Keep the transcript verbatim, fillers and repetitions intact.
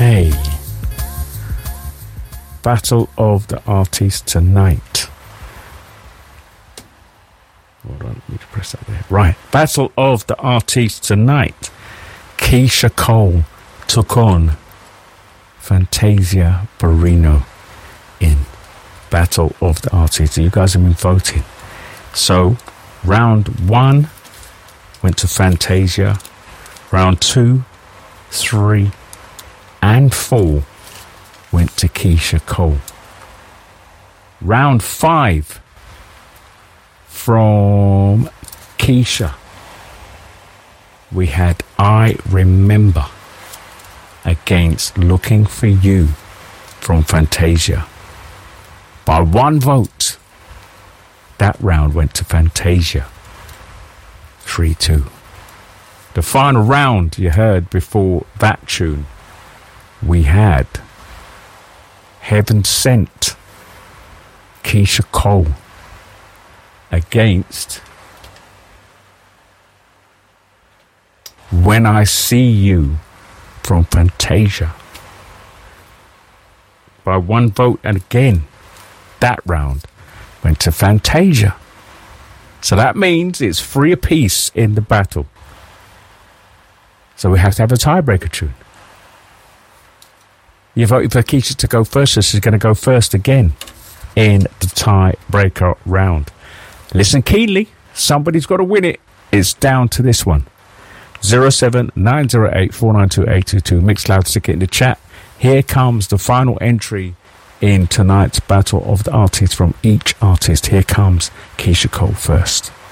Okay. Battle of the Artists tonight. Hold on, let me press that there. Right. Battle of the Artists tonight. Keyshia Cole took on Fantasia Barrino in Battle of the Artists. You guys have been voting. So, round one went to Fantasia. Round two, three, and four went to Keyshia Cole. Round five from Keyshia, we had I Remember against Looking for You from Fantasia. By one vote, that round went to Fantasia. three two. The final round you heard before that tune, we had Heaven Sent, Keyshia Cole against When I See You from Fantasia. By one vote, and again, that round went to Fantasia. So that means it's three apiece in the battle. So we have to have a tiebreaker tune. You voted for Keyshia to go first, so she's going to go first again in the tiebreaker round. Listen keenly, somebody's got to win it. It's down to this one. zero seven nine zero eight four nine two eight two two. Mixcloud, stick it in the chat. Here comes the final entry in tonight's Battle of the Artists from each artist. Here comes Keyshia Cole first.